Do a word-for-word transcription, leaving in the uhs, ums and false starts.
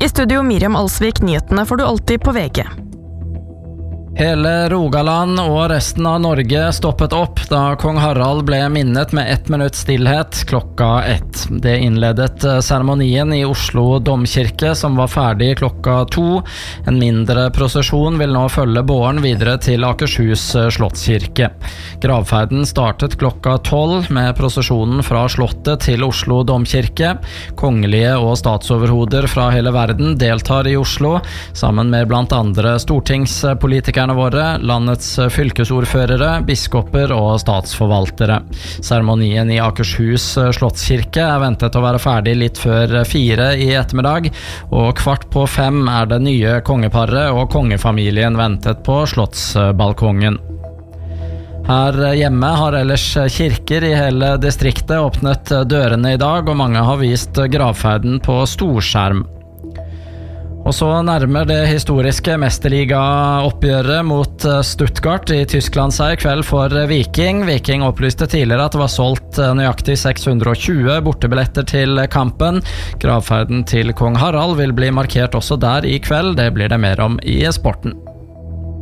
I studio Miriam Alsvik, nyhetene får du alltid på V G. Hele Rogaland og resten av Norge stoppet opp da kong Harald ble minnet med ett minutt stillhet klokka ett. Det innledet seremonien i Oslo domkirke, som var ferdig klokka to. En mindre prosesjon vil nå følge båren videre til Akershus slottskirke. Gravferden startet klokka tolv med prosesjonen fra slottet til Oslo domkirke. Kongelige og statsoverhoder fra hele verden deltar i Oslo, sammen med blant andre stortingspolitikere våre, landets fylkesordførere, biskoper og statsforvaltere. Seremonien i Akershus slottskirke er ventet å være ferdig litt før fire i ettermiddag, og kvart på fem er det nye kongeparet og kongefamilien ventet på slottsbalkongen. Her hjemme har ellers kirker i hele distriktet åpnet dørene i dag, og mange har vist gravferden på storskjerm. Og så nærmer det historiske mesterliga-oppgjøret mot Stuttgart i Tyskland seg i kveld for Viking. Viking opplyste tidligere at det var solgt nøyaktig seks hundre og tjue bortebilletter til kampen. Gravferden til kong Harald vil bli markert også der i kveld, det blir det mer om i sporten.